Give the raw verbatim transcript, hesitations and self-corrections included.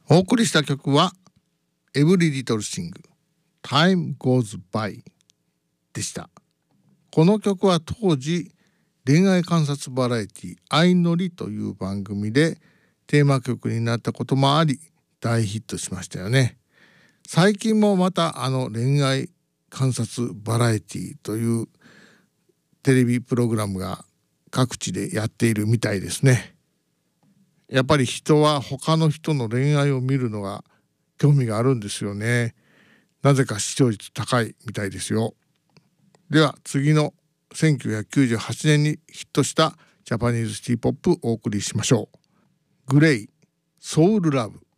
お送りした曲は Every Little Thing Time Goes By でした。この曲は当時恋愛観察バラエティ相乗りという番組でテーマ曲になったこともあり大ヒットしましたよね。最近もまたあの恋愛観察バラエティというテレビプログラムが各地でやっているみたいですね。やっぱり人は他の人の恋愛を見るのが興味があるんですよね。なぜか視聴率高いみたいですよ。では次のせんきゅうひゃくきゅうじゅうはちねんにヒットしたジャパニーズシティポップをお送りしましょう。グレイ、ソウルラブ。